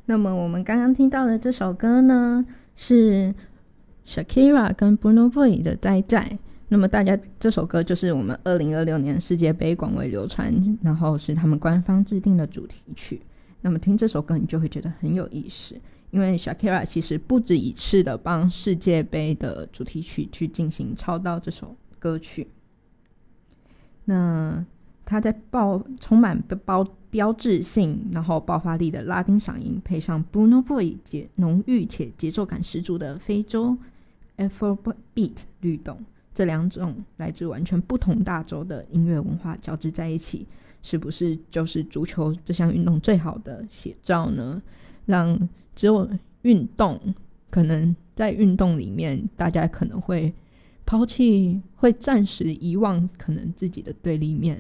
那么我们刚刚听到的这首歌呢，是 Shakira 跟 Burna Boy 的《在》。那么大家这首歌就是我们2026年世界杯广为流传，然后是他们官方制定的主题曲。那么听这首歌你就会觉得很有意思，因为 Shakira 其实不止一次的帮世界杯的主题曲去进行操刀这首歌曲。那他在充满标志性然后爆发力的拉丁嗓音，配上 Burna Boy 浓郁且节奏感十足的非洲 Afrobeat 律动，这两种来自完全不同大洲的音乐文化交织在一起，是不是就是足球这项运动最好的写照呢？让只有运动，可能在运动里面大家可能会抛弃，会暂时遗忘可能自己的对立面，